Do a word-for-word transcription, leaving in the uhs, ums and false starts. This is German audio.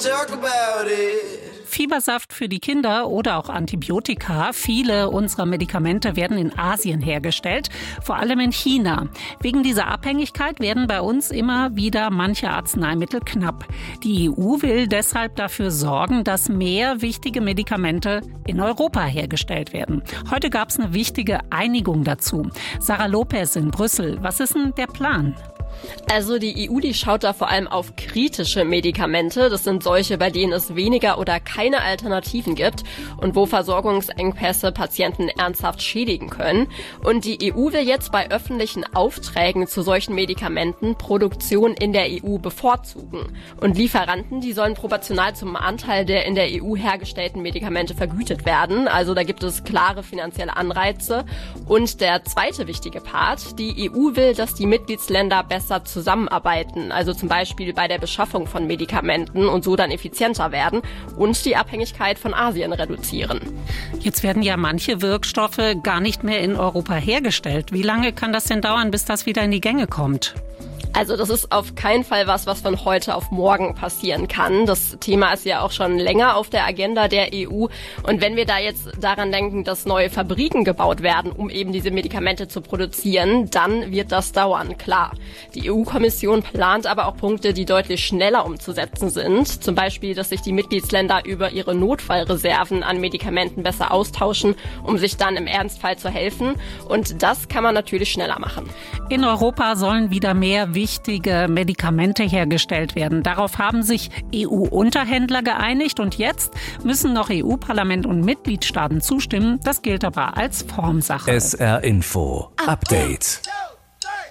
talk about it. Fiebersaft für die Kinder oder auch Antibiotika. Viele unserer Medikamente werden in Asien hergestellt, vor allem in China. Wegen dieser Abhängigkeit werden bei uns immer wieder manche Arzneimittel knapp. Die E U will deshalb dafür sorgen, dass mehr wichtige Medikamente in Europa hergestellt werden. Heute gab es eine wichtige Einigung dazu. Sarah Lopez in Brüssel. Was ist denn der Plan? Also die E U, die schaut da vor allem auf kritische Medikamente. Das sind solche, bei denen es weniger oder keine Alternativen gibt und wo Versorgungsengpässe Patienten ernsthaft schädigen können. Und die E U will jetzt bei öffentlichen Aufträgen zu solchen Medikamenten Produktion in der E U bevorzugen. Und Lieferanten, die sollen proportional zum Anteil der in der E U hergestellten Medikamente vergütet werden. Also da gibt es klare finanzielle Anreize. Und der zweite wichtige Part, die E U will, dass die Mitgliedsländer besser zusammenarbeiten, also zum Beispiel bei der Beschaffung von Medikamenten und so dann effizienter werden und die Abhängigkeit von Asien reduzieren. Jetzt werden ja manche Wirkstoffe gar nicht mehr in Europa hergestellt. Wie lange kann das denn dauern, bis das wieder in die Gänge kommt? Also das ist auf keinen Fall was, was von heute auf morgen passieren kann. Das Thema ist ja auch schon länger auf der Agenda der E U. Und wenn wir da jetzt daran denken, dass neue Fabriken gebaut werden, um eben diese Medikamente zu produzieren, dann wird das dauern, klar. Die E U-Kommission plant aber auch Punkte, die deutlich schneller umzusetzen sind. Zum Beispiel, dass sich die Mitgliedsländer über ihre Notfallreserven an Medikamenten besser austauschen, um sich dann im Ernstfall zu helfen. Und das kann man natürlich schneller machen. In Europa sollen wieder mehr wichtige Medikamente hergestellt werden. Darauf haben sich E U-Unterhändler geeinigt und jetzt müssen noch E U-Parlament und Mitgliedstaaten zustimmen. Das gilt aber als Formsache. S R Info Update.